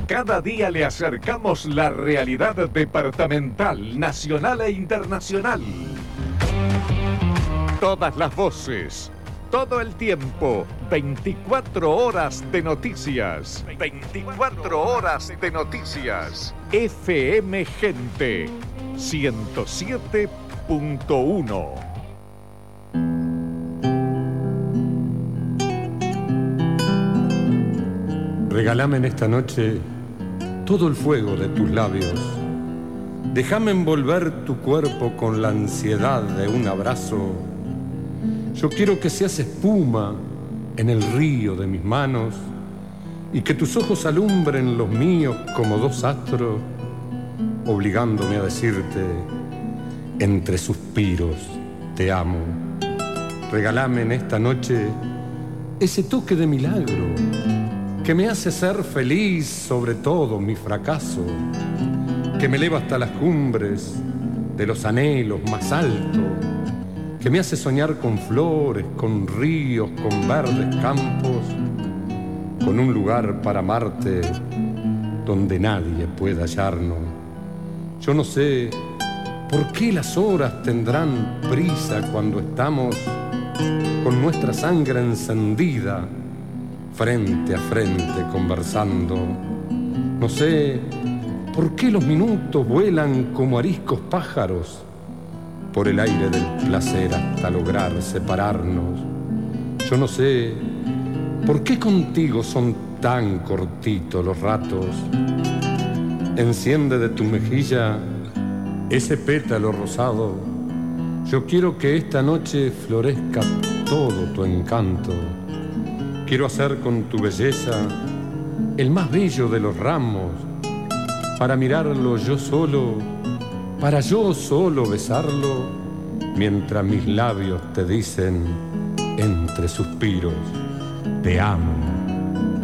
Cada día le acercamos la realidad departamental, nacional e internacional. Todas las voces, todo el tiempo, 24 horas de noticias. 24 horas de noticias. FM Gente 107.1. Regálame en esta noche todo el fuego de tus labios. Déjame envolver tu cuerpo con la ansiedad de un abrazo. Yo quiero que seas espuma en el río de mis manos y que tus ojos alumbren los míos como dos astros, obligándome a decirte entre suspiros te amo. Regálame en esta noche ese toque de milagro que me hace ser feliz sobre todo mi fracaso, que me eleva hasta las cumbres de los anhelos más altos, que me hace soñar con flores, con ríos, con verdes campos, con un lugar para amarte donde nadie pueda hallarnos. Yo no sé por qué las horas tendrán prisa cuando estamos con nuestra sangre encendida, frente a frente conversando. No sé por qué los minutos vuelan como ariscos pájaros por el aire del placer hasta lograr separarnos. Yo no sé por qué contigo son tan cortitos los ratos. Enciende de tu mejilla ese pétalo rosado. Yo quiero que esta noche florezca todo tu encanto. Quiero hacer con tu belleza el más bello de los ramos, para mirarlo yo solo, para yo solo besarlo, mientras mis labios te dicen entre suspiros, te amo.